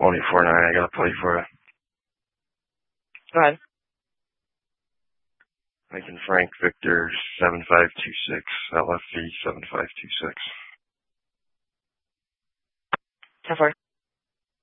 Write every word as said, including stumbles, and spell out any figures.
one eight four nine, I got a play for you. Go ahead. Lincoln Frank Victor seven five two six, L F V seven five two six. ten four.